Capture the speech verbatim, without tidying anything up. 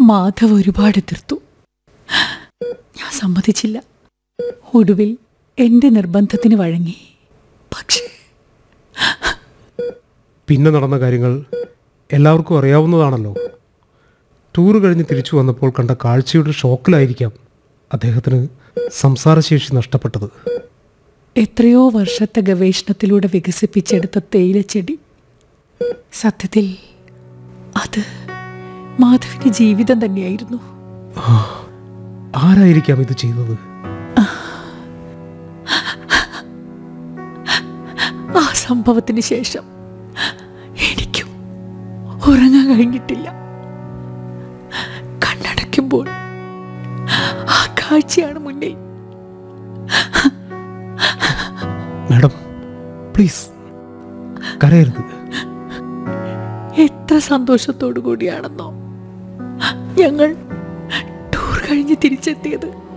മാധവ് ഒരുപാട് എതിർത്തു. ഞാൻ സമ്മതിച്ചില്ല. ഒടുവിൽ എൻ്റെ നിർബന്ധത്തിന് വഴങ്ങി. പക്ഷേ പിന്നെ നടന്ന കാര്യങ്ങൾ എല്ലാവർക്കും അറിയാവുന്നതാണല്ലോ. ടൂർ കഴിഞ്ഞ് തിരിച്ചു വന്നപ്പോൾ കണ്ട കാഴ്ചയുടെ ഷോക്കിലായിരിക്കാം അദ്ദേഹത്തിന് സംസാരശേഷി നഷ്ടപ്പെട്ടത്. എത്രയോ വർഷത്തെ ഗവേഷണത്തിലൂടെ വികസിപ്പിച്ചെടുത്ത തേയിലച്ചെടി, സത്യത്തിൽ അത് മാധവിന്റെ ജീവിതം തന്നെയായിരുന്നു. ആരായിരിക്കാം ഇത് ചെയ്തത്? ആ സംഭവത്തിന് ശേഷം എനിക്കും ഉറങ്ങാൻ കഴിഞ്ഞിട്ടില്ല. കണ്ണടയ്ക്കുമ്പോൾ ആ കാഴ്ചയാണ് മുന്നിൽ. മാഡം, പ്ലീസ് കരയരുത്. എത്ര സന്തോഷത്തോടു കൂടിയാണെന്നോ ഞങ്ങൾ ടൂർ കഴിഞ്ഞ് തിരിച്ചെത്തിയത്.